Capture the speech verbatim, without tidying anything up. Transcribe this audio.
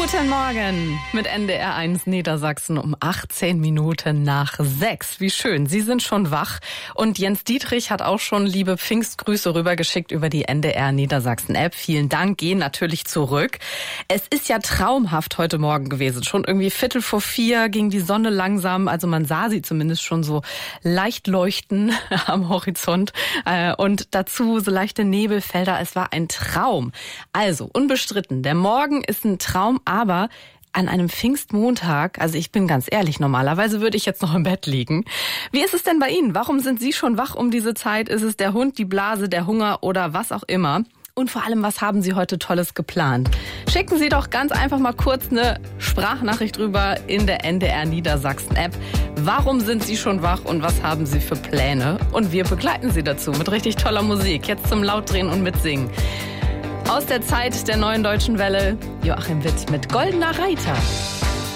Guten Morgen mit N D R eins Niedersachsen um achtzehn Minuten nach sechs. Wie schön, Sie sind schon wach. Und Jens Dietrich hat auch schon liebe Pfingstgrüße rübergeschickt über die N D R Niedersachsen App. Vielen Dank, gehen natürlich zurück. Es ist ja traumhaft heute Morgen gewesen. Schon irgendwie Viertel vor vier ging die Sonne langsam, also man sah sie zumindest schon so leicht leuchten am Horizont. Und dazu so leichte Nebelfelder. Es war ein Traum. Also unbestritten, der Morgen ist ein Traum, aber an einem Pfingstmontag, also ich bin ganz ehrlich, normalerweise würde ich jetzt noch im Bett liegen. Wie ist es denn bei Ihnen? Warum sind Sie schon wach um diese Zeit? Ist es der Hund, die Blase, der Hunger oder was auch immer? Und vor allem, was haben Sie heute Tolles geplant? Schicken Sie doch ganz einfach mal kurz eine Sprachnachricht rüber in der N D R Niedersachsen App. Warum sind Sie schon wach und was haben Sie für Pläne? Und wir begleiten Sie dazu mit richtig toller Musik. Jetzt zum Lautdrehen und Mitsingen. Aus der Zeit der neuen deutschen Welle, Joachim Witt mit Goldener Reiter.